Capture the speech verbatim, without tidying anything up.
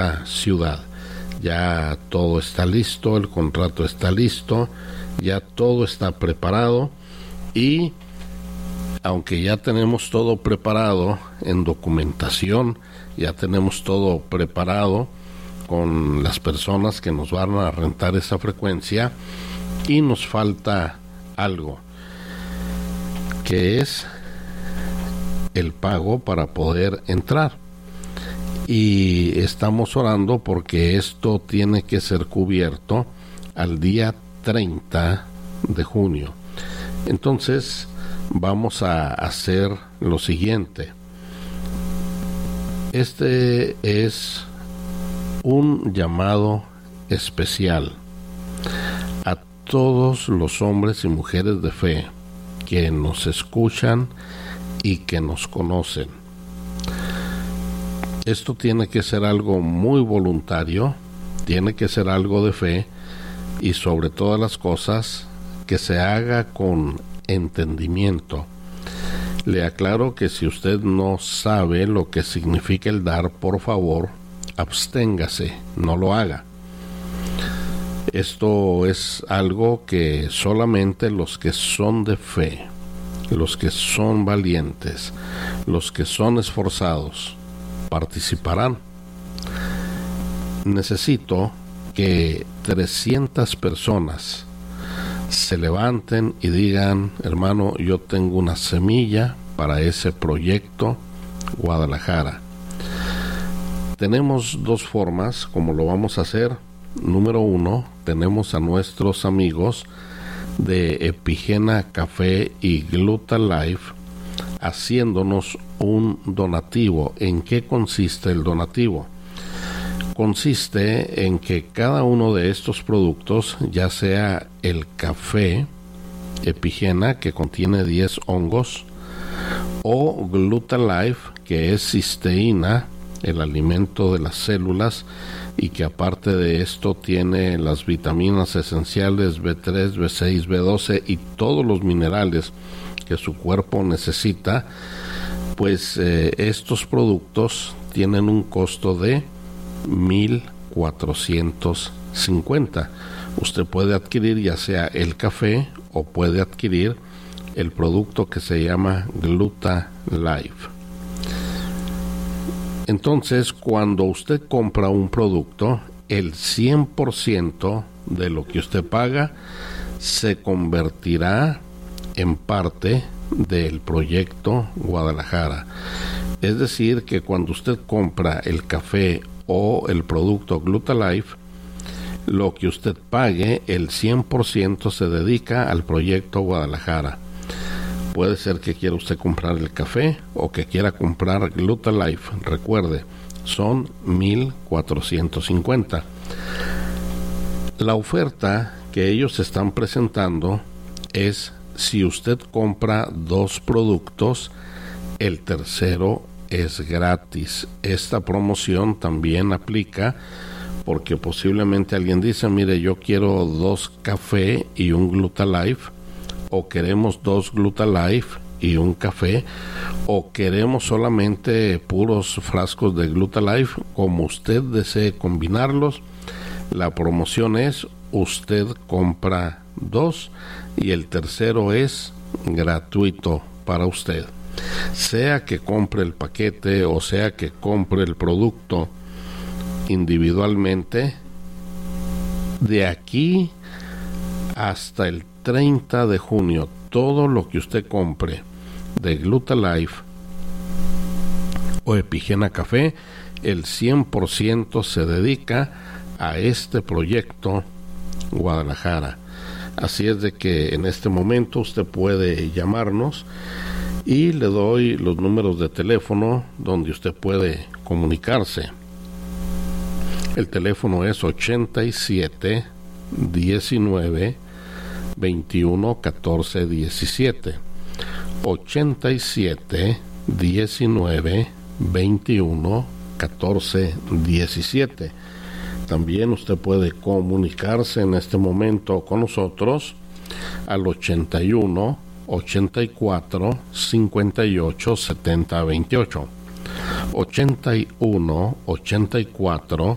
ciudad. Ya todo está listo, el contrato está listo, ya todo está preparado y aunque ya tenemos todo preparado en documentación, ya tenemos todo preparado con las personas que nos van a rentar esa frecuencia y nos falta algo, que es el pago para poder entrar. Y estamos orando porque esto tiene que ser cubierto al día treinta de junio. Entonces vamos a hacer lo siguiente. Este es un llamado especial a todos los hombres y mujeres de fe que nos escuchan y que nos conocen. Esto tiene que ser algo muy voluntario, tiene que ser algo de fe y sobre todas las cosas que se haga con entendimiento. Le aclaro que si usted no sabe lo que significa el dar, por favor, absténgase, no lo haga. Esto es algo que solamente los que son de fe, los que son valientes, los que son esforzados, participarán. Necesito que trescientas personas se levanten y digan: hermano, yo tengo una semilla para ese proyecto Guadalajara. Tenemos dos formas como lo vamos a hacer. Número uno, tenemos a nuestros amigos de Epigena Café y Gluta Life haciéndonos un donativo. ¿En qué consiste el donativo? Consiste en que cada uno de estos productos, ya sea el café Epigena, que contiene diez hongos, o Gluta Life, que es cisteína, el alimento de las células, y que aparte de esto tiene las vitaminas esenciales B tres, B seis, B doce y todos los minerales que su cuerpo necesita, pues eh, estos productos tienen un costo de mil cuatrocientos cincuenta. Usted puede adquirir ya sea el café o puede adquirir el producto que se llama Gluta Life. Entonces, cuando usted compra un producto, el cien por ciento de lo que usted paga se convertirá en parte del proyecto Guadalajara. Es decir, que cuando usted compra el café o el producto Gluta Life, lo que usted pague, el cien por ciento se dedica al proyecto Guadalajara. Puede ser que quiera usted comprar el café o que quiera comprar Gluta Life. Recuerde, son mil cuatrocientos cincuenta. La oferta que ellos están presentando es: si usted compra dos productos, el tercero es gratis. Esta promoción también aplica porque posiblemente alguien dice: mire, yo quiero dos café y un Gluta Life, o queremos dos Gluta Life y un café, o queremos solamente puros frascos de Gluta Life. Como usted desee combinarlos, la promoción es: usted compra dos y el tercero es gratuito para usted. Sea que compre el paquete o sea que compre el producto individualmente, de aquí hasta el treinta de junio, todo lo que usted compre de Gluta Life o Epigena Café, el cien por ciento se dedica a este proyecto Guadalajara. Así es de que en este momento usted puede llamarnos y le doy los números de teléfono donde usted puede comunicarse. El teléfono es ochenta y siete, diecinueve, veintiuno, catorce, diecisiete. ochenta y siete, diecinueve, veintiuno, catorce, diecisiete. También usted puede comunicarse en este momento con nosotros al ochenta y uno, ochenta y cuatro, cincuenta y ocho, setenta, veintiocho. ochenta y uno, ochenta y cuatro,